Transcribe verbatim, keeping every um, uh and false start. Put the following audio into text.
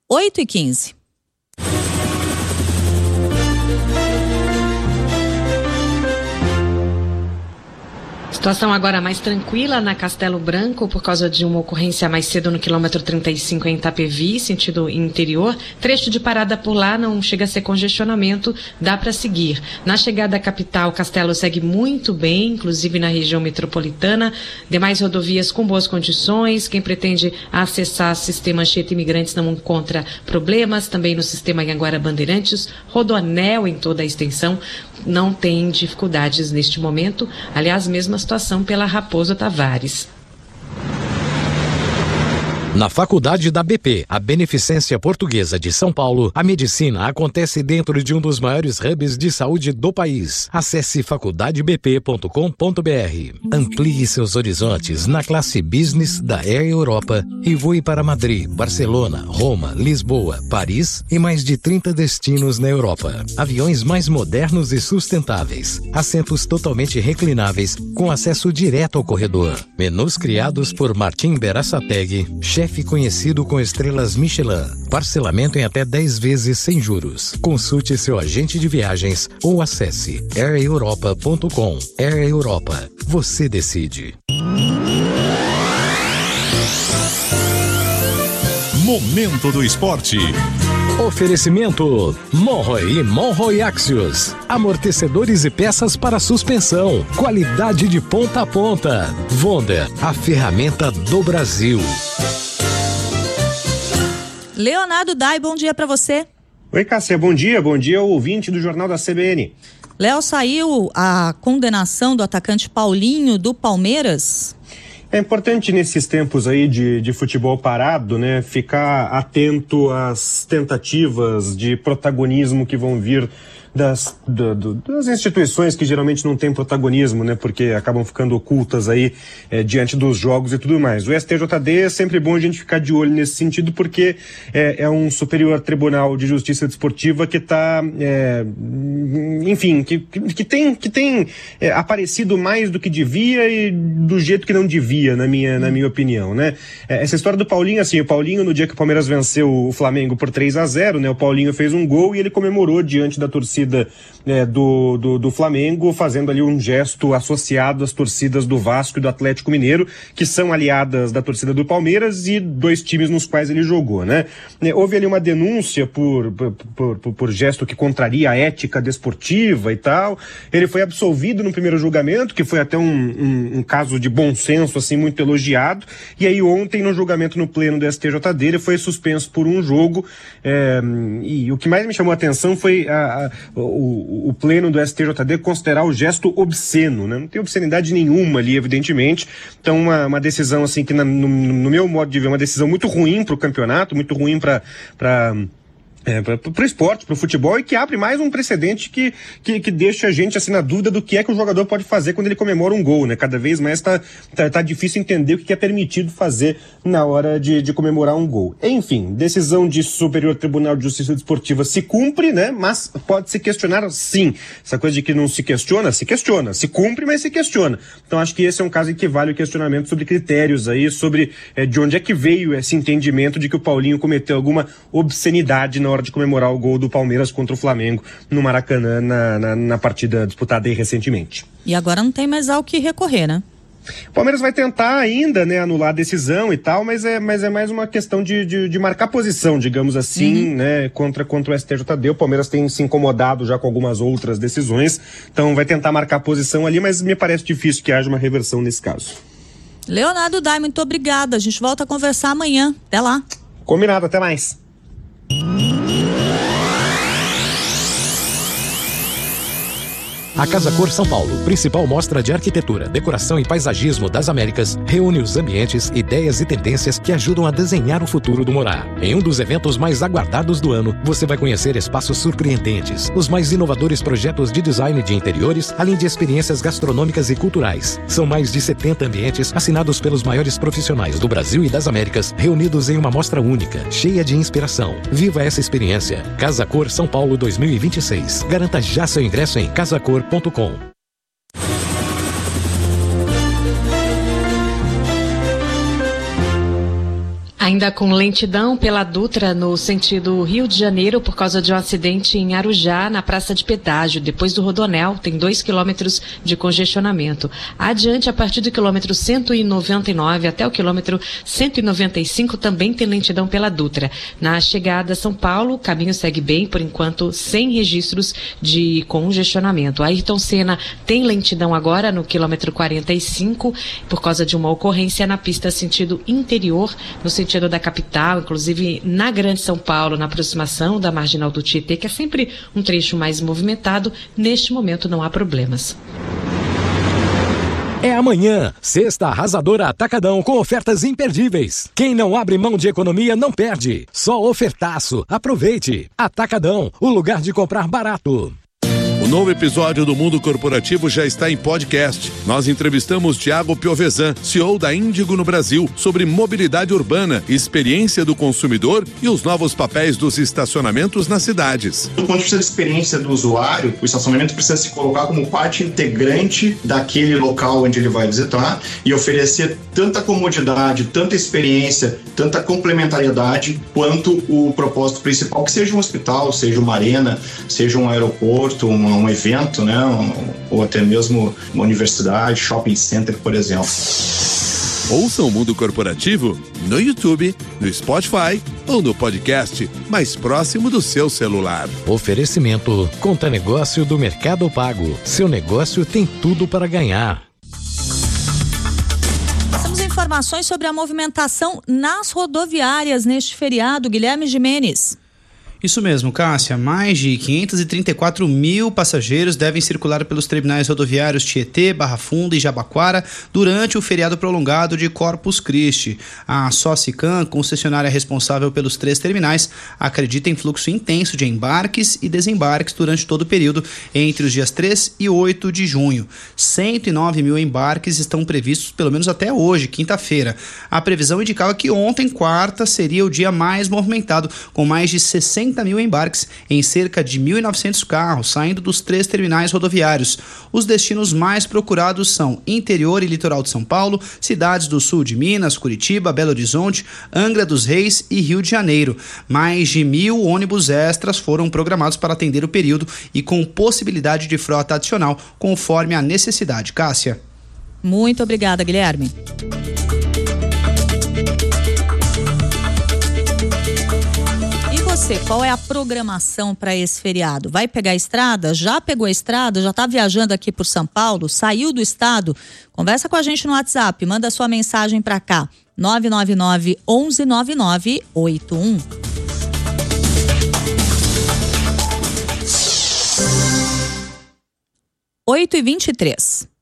oito e quinze. Situação agora mais tranquila na Castelo Branco por causa de uma ocorrência mais cedo no quilômetro trinta e cinco em Itapevi, sentido interior. Trecho de parada por lá não chega a ser congestionamento, dá para seguir. Na chegada à capital, Castelo segue muito bem, inclusive na região metropolitana. Demais rodovias com boas condições. Quem pretende acessar o sistema Anchieta Imigrantes não encontra problemas. Também no sistema Anhanguera Bandeirantes, Rodoanel em toda a extensão não tem dificuldades neste momento. Aliás, mesma situação pela Raposo Tavares. Na Faculdade da B P, a Beneficência Portuguesa de São Paulo, a medicina acontece dentro de um dos maiores hubs de saúde do país. Acesse faculdade b p ponto com ponto b r. Amplie seus horizontes na classe Business da Air Europa e voe para Madrid, Barcelona, Roma, Lisboa, Paris e mais de trinta destinos na Europa. Aviões mais modernos e sustentáveis. Assentos totalmente reclináveis com acesso direto ao corredor. Menus criados por Martim Berassateg, chefe conhecido com estrelas Michelin. Parcelamento em até dez vezes sem juros. Consulte seu agente de viagens ou acesse air europa ponto com. Air Europa. Você decide. Momento do Esporte. Oferecimento Monroe e Monroe Axios. Amortecedores e peças para suspensão. Qualidade de ponta a ponta. Wonder, a ferramenta do Brasil. Leonardo Dai, bom dia para você. Oi, Cássia, bom dia. Bom dia ao ouvinte do Jornal da C B N. Léo, saiu a condenação do atacante Paulinho do Palmeiras? É importante nesses tempos aí de, de futebol parado, né, ficar atento às tentativas de protagonismo que vão vir das, do, do, das instituições que geralmente não têm protagonismo, né, porque acabam ficando ocultas aí é, diante dos jogos e tudo mais. O S T J D é sempre bom a gente ficar de olho nesse sentido, porque é, é um Superior Tribunal de Justiça Desportiva que está, é, enfim, que, que, que tem, que tem é, aparecido mais do que devia e do jeito que não devia, na minha, na minha opinião, né. É, essa história do Paulinho, assim, o Paulinho, no dia que o Palmeiras venceu o Flamengo por três a zero, né, o Paulinho fez um gol e ele comemorou diante da torcida É, do, do, do Flamengo, fazendo ali um gesto associado às torcidas do Vasco e do Atlético Mineiro, que são aliadas da torcida do Palmeiras e dois times nos quais ele jogou, né? É, houve ali uma denúncia por, por, por, por gesto que contraria a ética desportiva e tal. Ele foi absolvido no primeiro julgamento, que foi até um, um, um caso de bom senso, assim, muito elogiado. E aí ontem, no julgamento no pleno do S T J D, ele foi suspenso por um jogo. É, e o que mais me chamou a atenção foi a, a O, o pleno do S T J D considerar o gesto obsceno, né? Não tem obscenidade nenhuma ali, evidentemente. Então, uma, uma decisão, assim, que na, no, no meu modo de ver, uma decisão muito ruim para o campeonato, muito ruim para para É, para o esporte, para o futebol, e que abre mais um precedente que, que, que deixa a gente assim na dúvida do que é que o jogador pode fazer quando ele comemora um gol, né? Cada vez mais tá, tá, tá difícil entender o que é permitido fazer na hora de, de comemorar um gol. Enfim, decisão de Superior Tribunal de Justiça Desportiva se cumpre, né? Mas pode se questionar sim. Essa coisa de que não se questiona, se questiona. Se cumpre, mas se questiona. Então acho que esse é um caso em que vale o questionamento sobre critérios aí, sobre é, de onde é que veio esse entendimento de que o Paulinho cometeu alguma obscenidade na hora de comemorar o gol do Palmeiras contra o Flamengo no Maracanã na, na, na partida disputada aí recentemente. E agora não tem mais ao que recorrer, né? O Palmeiras vai tentar ainda, né, anular a decisão e tal, mas é, mas é mais uma questão de, de, de marcar posição, digamos assim, uhum. né, contra, contra o S T J D. O Palmeiras tem se incomodado já com algumas outras decisões, então vai tentar marcar posição ali, mas me parece difícil que haja uma reversão nesse caso. Leonardo Dai, muito obrigada. A gente volta a conversar amanhã. Até lá. Combinado, até mais. A Casa Cor São Paulo, principal mostra de arquitetura, decoração e paisagismo das Américas, reúne os ambientes, ideias e tendências que ajudam a desenhar o futuro do morar. Em um dos eventos mais aguardados do ano, você vai conhecer espaços surpreendentes, os mais inovadores projetos de design de interiores, além de experiências gastronômicas e culturais. São mais de setenta ambientes assinados pelos maiores profissionais do Brasil e das Américas, reunidos em uma mostra única, cheia de inspiração. Viva essa experiência. Casa Cor São Paulo dois mil e vinte e seis. Garanta já seu ingresso em casacor ponto com. A Ainda com lentidão pela Dutra no sentido Rio de Janeiro por causa de um acidente em Arujá, na Praça de Pedágio. Depois do Rodonel, tem dois quilômetros de congestionamento. Adiante, a partir do quilômetro cento e noventa e nove até o quilômetro cento e noventa e cinco, também tem lentidão pela Dutra. Na chegada a São Paulo, o caminho segue bem, por enquanto, sem registros de congestionamento. Ayrton Senna tem lentidão agora no quilômetro quarenta e cinco, por causa de uma ocorrência na pista sentido interior, no sentido sentido da capital, inclusive na Grande São Paulo, na aproximação da Marginal do Tietê, que é sempre um trecho mais movimentado. Neste momento não há problemas. É amanhã, sexta arrasadora Atacadão com ofertas imperdíveis. Quem não abre mão de economia não perde. Só ofertaço. Aproveite. Atacadão, o lugar de comprar barato. O novo episódio do Mundo Corporativo já está em podcast. Nós entrevistamos Thiago Piovesan, C E O da Índigo no Brasil, sobre mobilidade urbana, experiência do consumidor e os novos papéis dos estacionamentos nas cidades. Do ponto de vista da experiência do usuário, o estacionamento precisa se colocar como parte integrante daquele local onde ele vai visitar e oferecer tanta comodidade, tanta experiência, tanta complementariedade quanto o propósito principal, que seja um hospital, seja uma arena, seja um aeroporto, uma um evento, né, um, ou até mesmo uma universidade, shopping center, por exemplo. Ouça o Mundo Corporativo no YouTube, no Spotify ou no podcast mais próximo do seu celular. Oferecimento Conta Negócio do Mercado Pago. Seu negócio tem tudo para ganhar. Temos informações sobre a movimentação nas rodoviárias neste feriado. Guilherme Gimenez. Isso mesmo, Cássia. Mais de quinhentos e trinta e quatro mil passageiros devem circular pelos terminais rodoviários Tietê, Barra Funda e Jabaquara durante o feriado prolongado de Corpus Christi. A Socicam, concessionária responsável pelos três terminais, acredita em fluxo intenso de embarques e desembarques durante todo o período entre os dias três e oito de junho. cento e nove mil embarques estão previstos pelo menos até hoje, quinta-feira. A previsão indicava que ontem, quarta, seria o dia mais movimentado, com mais de sessenta mil embarques em cerca de mil e novecentos carros saindo dos três terminais rodoviários. Os destinos mais procurados são interior e litoral de São Paulo, cidades do sul de Minas, Curitiba, Belo Horizonte, Angra dos Reis e Rio de Janeiro. Mais de mil ônibus extras foram programados para atender o período e com possibilidade de frota adicional, conforme a necessidade. Cássia. Muito obrigada, Guilherme. Você, qual é a programação para esse feriado? Vai pegar a estrada? Já pegou a estrada? Já está viajando aqui por São Paulo? Saiu do estado? Conversa com a gente no WhatsApp, manda sua mensagem para cá, nove nove nove, onze nove nove oito um. oito e vinte e três.